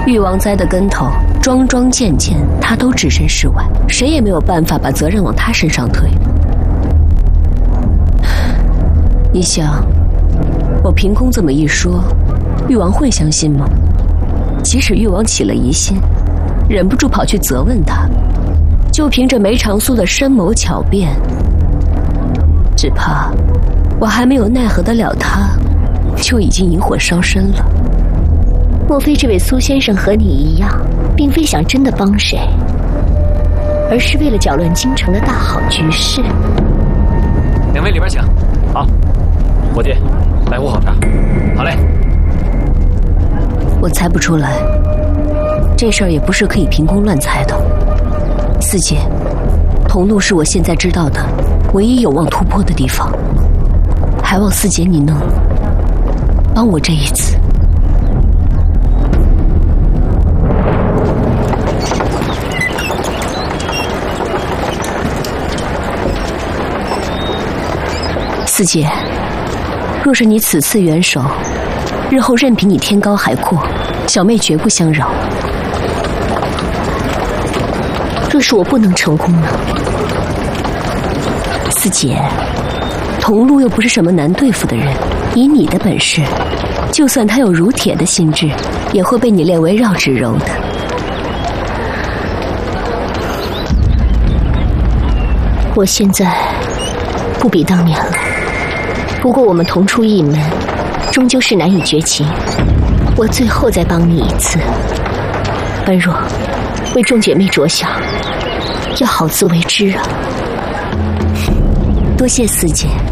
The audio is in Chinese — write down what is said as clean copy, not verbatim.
誉王栽的跟头，桩桩件件，他都置身事外，谁也没有办法把责任往他身上推。你想，我凭空这么一说，誉王会相信吗？即使誉王起了疑心，忍不住跑去责问他，就凭着梅长苏的深谋巧辩，只怕我还没有奈何得了他，就已经引火烧身了。 莫非这位苏先生和你一样，并非想真的帮谁，而是为了搅乱京城的大好局势？ 两位里边请。好，伙计，来壶好茶。好嘞。 我猜不出来，这事儿也不是可以凭空乱猜的。四姐，同路是我现在知道的唯一有望突破的地方，还望四姐你能帮我这一次。四姐，若是你此次援手，日后任凭你天高海阔，小妹绝不相扰。 若是我不能成功呢？ 四姐，同路又不是什么难对付的人，以你的本事，就算他有如铁的心智，也会被你练为绕指柔的。 我现在不比当年了，不过我们同出一门，终究是难以绝情。我最后再帮你一次，般若，为众姐妹着想，要好自为之啊。 多谢四姐。